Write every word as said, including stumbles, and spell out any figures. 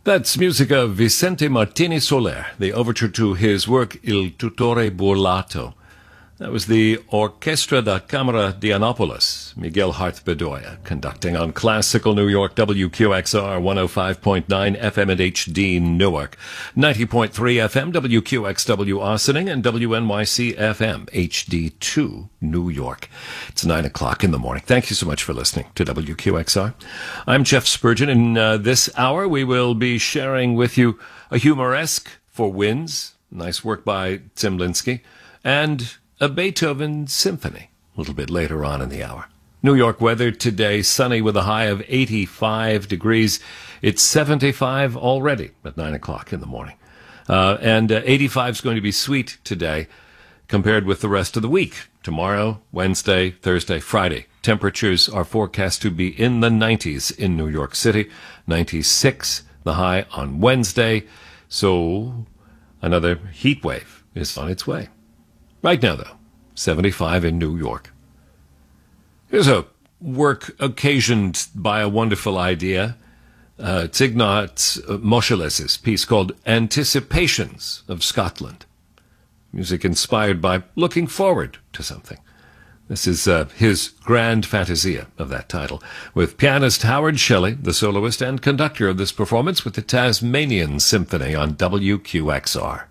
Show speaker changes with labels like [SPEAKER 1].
[SPEAKER 1] That's music of Vicente Martini Soler, the overture to his work Il Tutore Burlato. That was the Orchestra da Camera di Annapolis, Miguel Hart Bedoya, conducting on Classical New York, W Q X R, one oh five point nine F M at H D Newark, ninety point three F M, W Q X W Austining, and W N Y C F M, H D two New York. It's nine o'clock in the morning. Thank you so much for listening to W Q X R. I'm Jeff Spurgeon. In uh, this hour, we will be sharing with you a humoresque for winds, nice work by Tim Linsky, and a Beethoven symphony a little bit later on in the hour. New York weather today, sunny with a high of eighty-five degrees. It's seventy-five already at nine o'clock in the morning. Uh, and uh, eighty-five is going to be sweet today compared with the rest of the week. Tomorrow, Wednesday, Thursday, Friday. Temperatures are forecast to be in the nineties in New York City. ninety-six, the high on Wednesday. So another heat wave is on its way. Right now, though, seventy-five in New York. Here's a work occasioned by a wonderful idea. Uh, it's Ignaz Moscheles' piece called Anticipations of Scotland. Music inspired by looking forward to something. This is uh, his grand fantasia of that title, with pianist Howard Shelley, the soloist and conductor of this performance with the Tasmanian Symphony on W Q X R.